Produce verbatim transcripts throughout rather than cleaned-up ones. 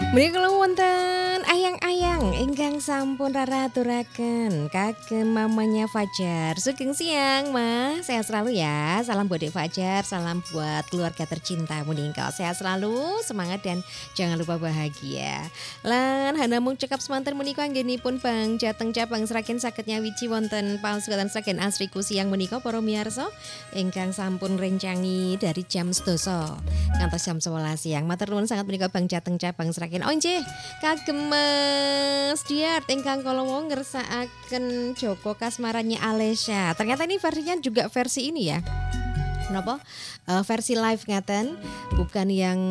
Menika wonten ayang-ayang ingkang sampun raraturaken kagem mamanya Fajar. Sugeng siang, Mas. Sehat selalu ya. Salam buat Dek Fajar, salam buat keluarga tercinta menika. Sehat selalu, semangat dan jangan lupa bahagia. Lan hanamung cekap semanten menika anggenipun Bang Jateng Cabang Sragen saged nyawiji wonten Pauskutan Sragen Asriku siang menika para miyarsa ingkang sampun rencangi dari jam sedasa ngantos jam sewelas siang. Matur nuwun sangat menika Bang Jateng Cabang Sragen. Oh nggih, kagem Mas Diart ingkang kala wau ngersakaken Joko Kasmarannya Alesya. Ternyata ini versinya juga versi ini ya. Napa? Uh, versi live ngaten, bukan yang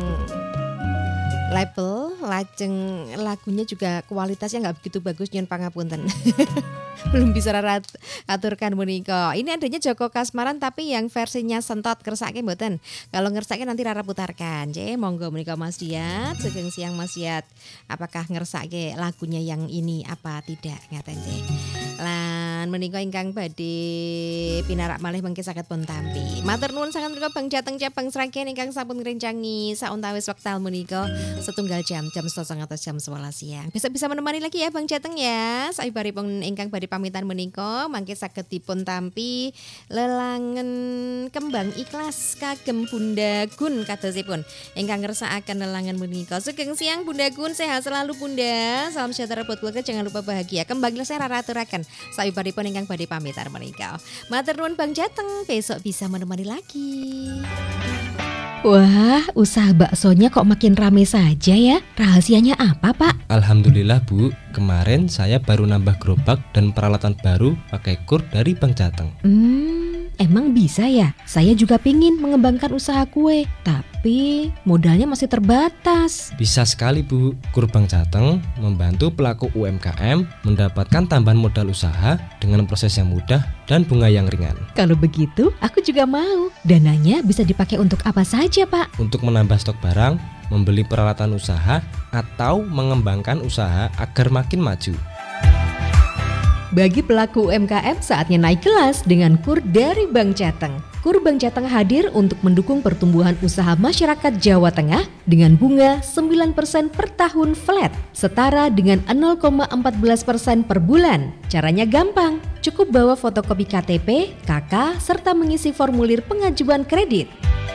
label. Lajeng lagunya juga kualitasnya nggak begitu bagus, nyun pangapunten. Belum bisa rarat aturkan menika. Ini adanya Joko Kasmaran tapi yang versinya sentot kersake mboten. Kalau ngersake nanti rara putarkan. J, monggo menika Mas Diat. Sugeng siang Mas Diat. Apakah ngersake lagunya yang ini apa tidak ngaten J. Lan menika ingkang badhe pinarak malih mengki saged pun tampi. Matur nuwun sangat menika Bang Jateng Cabang Sragen ingkang sampun ngrencangi sauntawis wekdal menika setunggal jam jam setengah atau jam sewelas siang. Bisa bisa menemani lagi ya Bang Jateng ya. Saebaripun ingkang badhe pamitan menika mangke saged dipun tampi lelangen kembang ikhlas kagem Bunda Gun kadosipun ingkang ngersakaken lelangen menika. Sugeng siang Bunda Gun, sehat selalu Bunda. Salam sejahtera buat keluarga, jangan lupa bahagia. Kembang ikhlas saya raraturaken saebaripun ingkang badhe pamitan menika. Matur nuwun Bang Jateng, besok bisa menemani lagi. Wah, usaha baksonya kok makin rame saja ya? Rahasianya apa, Pak? Alhamdulillah, Bu. Kemarin saya baru nambah gerobak dan peralatan baru pakai kur dari Bang Jateng. Hmm, emang bisa ya? Saya juga pingin mengembangkan usaha kue, tapi modalnya masih terbatas. Bisa sekali, Bu. Kur Bang Jateng membantu pelaku U M K M mendapatkan tambahan modal usaha dengan proses yang mudah dan bunga yang ringan. Kalau begitu, aku juga mau. Dananya bisa dipakai untuk apa saja, Pak? Untuk menambah stok barang, membeli peralatan usaha, atau mengembangkan usaha agar makin maju. Bagi pelaku U M K M saatnya naik kelas dengan kur dari Bang Jateng. Kur Bang Jateng hadir untuk mendukung pertumbuhan usaha masyarakat Jawa Tengah dengan bunga sembilan persen per tahun flat, setara dengan nol koma empat belas persen per bulan. Caranya gampang, cukup bawa fotokopi K T P, K K, serta mengisi formulir pengajuan kredit.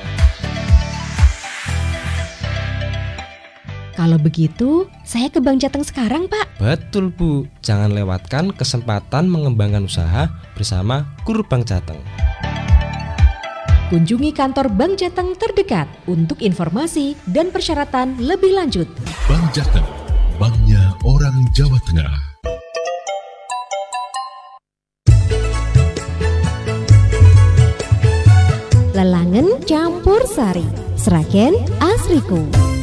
Kalau begitu, saya ke Bang Jateng sekarang, Pak. Betul, Bu. Jangan lewatkan kesempatan mengembangkan usaha bersama Kur Bang Jateng. Kunjungi kantor Bang Jateng terdekat untuk informasi dan persyaratan lebih lanjut. Bang Jateng, banknya orang Jawa Tengah. Lelangen campur sari, Sragen Asriku.